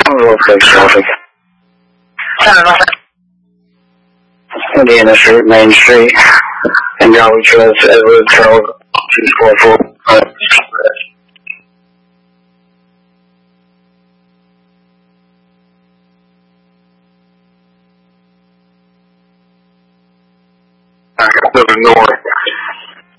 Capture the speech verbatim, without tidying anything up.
Norfolk traffic. Indiana Street, Main Street, and Galway Trails, Edward Trail, two four four. Moving north.